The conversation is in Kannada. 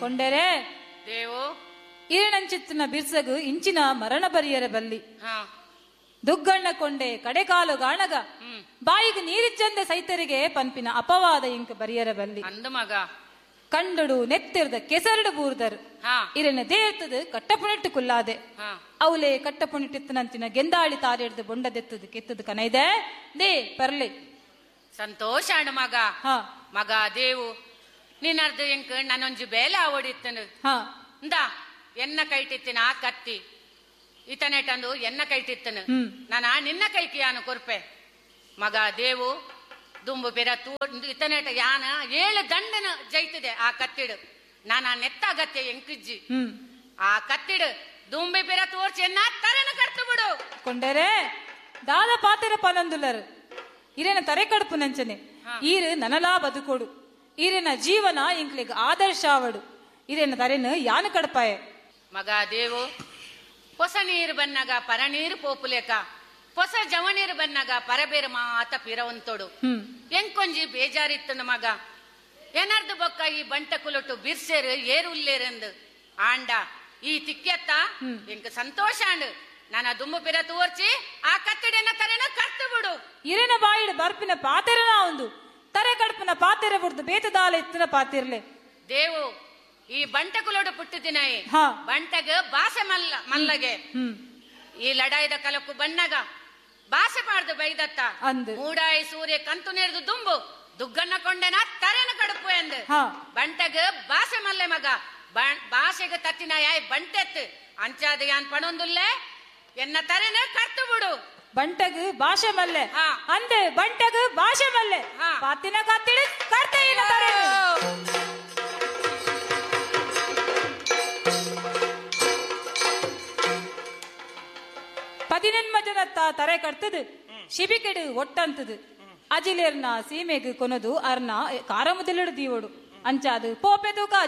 ಕೊಂಡರೆ ದೇವು ಈರಣಂಚಿತ್ತಿನ ಬಿರ್ಸಗು ಇಂಚಿನ ಮರಣ ಬರಿಯರ ಬಲ್ಲಿ ಹಾ ದುಗ್ಗಣ್ಣ ಕೊಂಡೆ ಕಡೆಕಾಲು ಗಾಣಗ ಬಾಯಿಗೆ ನೀರಿಚ್ಚಂದ ಸೈತರಿಗೆ ಪಂಪಿನ ಅಪವಾದ ಇಂಕ ಬರಿಯರ ಬಲ್ಲಿ ಅಂದ ಮಗ ಕಂಡುಡು ನೆತ್ತಿರ್ದ ಕೆಸರಡು ಬೂರ್ದರು ಹಾ ಇರನ ದೇರ್ತದು ಕಟ್ಟಪುಣಿಟ್ಟು ಕುಲ್ಲಾದೆ ಹಾ ಅವಲೆ ಕಟ್ಟಪುಣಿಟ್ಟಿತ್ತನಂಚಿನ ಗೆಂದಾಳಿ ತಾರೆಡ್ದು ಬೊಂಡದೆತ್ತದು ಕೆತ್ತದು ಕನೈದೆ ದೇ ಪರ್ಲೆ ಸಂತೋಷ ಅಣ್ಣ ಮಗ ಹಾ ಮಗ ದೇವು ನಿನ್ನರ್ದ ಎಂಕ ನಾನೊಂಜು ಬೇಲ ಓಡಿತ್ತನು ಹಾ ಇಂದ ಎನ್ನ ಕೈಟಿತ್ತಿನ ಆ ಕತ್ತಿ ಇತನೆಟಂದು ಎನ್ನ ಕೈಟಿತ್ತನು ನಾನ ನಿನ್ನ ಕೈಕಿಯಾನು ಕೊರ್ಪೆ ಮಗ ದೇವು ದುಂಬು ಬೆರ ತೂ ಇತನೆಟ ಯಾನ 7 ದಂಡನ ಜೈತಿದೆ ಆ ಕತ್ತಿಡು ನಾನ ನೆತ್ತಾಗತ್ತೆ ಎಂಕಿಜ್ಜಿ ಆ ಕತ್ತಿಡು ದುಂಬಿ ಬೆರ ತೋರ್ಚಿ ಎನ್ನ ತರನ ಕರ್ತು ಬಿಡು ಕೊಂಡರೆ ದಾದ ಪಾತೆರ ಪನಂದುಲರು ಇರೇನ ತರೆ ಕಡುಪು ನಂಚನೆ ಈರು ನನಲಾ ಬದುಕೋಡು ಈರಿನ ಜೀವನ ಇಂಕ್ಲಿಗ್ ಆದರ್ಶ ಅವಡು ಇರೇನ ತರೆನು ಯಾನು ಕಡಪಾಯ ಮಗ ದೇವು ಹೊಸ ನೀರು ಬನ್ನಾಗ ಪರ ನೀರು ಪೋಪುಲೇಕ ಹೊಸ ಜವನೀರು ಬನ್ನಾಗ ಪರಬೇರು ಮಾತ ಪಿರವಂತೋಡು ಎಂಕೊಂಜಿ ಬೇಜಾರಿತ್ತನ ಮಗ ಏನರ್ದು ಬೊಕ್ಕ ಈ ಬಂಟ ಕುಲೊಟ್ಟು ಬಿರ್ಸೇರು ಏರುಲ್ಲೇರೆಂದು ಆಂಡ ಈ ತಿಕ್ಕೆತ್ತ ಎಂಕ ಸಂತೋಷ ಅಂಡು ನಾನು ದುಂಬು ಪಿರ ತೋರ್ಚಿ ಆ ಕತ್ತಡಿನ ತರೆನ ಕರ್ತು ಬಿಡು ಇರೇನ ಬಾಯಿಡು ಬರ್ಪಿನ ಪಾತೆರನ ಒಂದು ತರೆ ಕಡುಪಿನ ಪಾತೆರ ಬಿಡ್ದು ಬೇತದಾಲ ಎತ್ತಿನ ಪಾತಿರ್ಲೆ ದೇವು ಈ ಬಂಟ ಕುಲೋಡು ಪುಟ್ಟಿದಿನ ಹಾ ಬಂಟಗ ಬಾಸೆ ಮಲ್ಲಗೆ ಈ ಲಡಾಯ್ದ ಕಲಕ್ಕು ಬಣ್ಣಗ ಬಾಸೆ ಪಾಡ್ದು ಬೈದತ್ತ ಅಂದು ಮೂಡಾಯಿ ಸೂರ್ಯ ಕಂತು ನೇರ್ದು ದುಂಬು ದುಗ್ಗನ್ನ ಕೊಂಡೆನ ತರೆನ ಕಡುಪು ಎಂದು ಬಂಟಗ ಬಾಸೆ ಮಲ್ಲೆ ಮಗ ಬಾಸೆಗ ತತ್ತಿನ ಯಾಯ್ ಬಂಟೆತ್ತು ಅಂಚಾದ ಯಾನ್ ಪಣೊಂದುಲ್ಲೆ ಎನ್ನ ತರೆನ ಕರ್ತು ಬಿಡು ಬಂಟಗು ಭಾಷೆ ಮಲ್ಲೆ ಹಾ ಅಂದೆ ಬಂಟಗು ಭಾಷೆ ಮಲ್ಲೆ ಪಾತಿನ ಕತ್ತಿಡಿ ಕರ್ತೈನ ತರೆ ಪದಿನೆನ್ಮಜನತ್ತ ತರೆ ಕಟ್ತದು ಶಿಬಿಕೆಡು ಒಟ್ಟಂತದು ಅಜಿಲೇರ್ನ ಸೀಮೆಗೆ ಕೊನದು ಅರ್ನ ಕಾರಮುದಲಿಡು ದೀವಡು ಅಂಚಾದು ಪೋಪೆದು